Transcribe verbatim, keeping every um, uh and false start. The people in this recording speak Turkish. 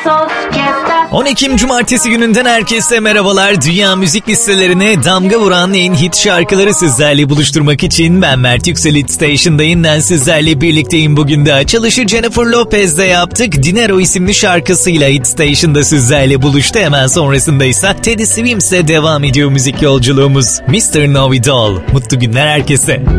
on Ekim Cumartesi gününden herkese merhabalar. Dünya müzik listelerine damga vuran en hit şarkıları sizlerle buluşturmak için ben Mert Yüksel Hit Station'dayım. Ben sizlerle birlikteyim bugün de. Açılışı Jennifer Lopez'de yaptık. Dinero isimli şarkısıyla Hit Station'da sizlerle buluştu. Hemen sonrasında ise Teddy Swims'le devam ediyor müzik yolculuğumuz. mister Know It All. Mutlu günler herkese.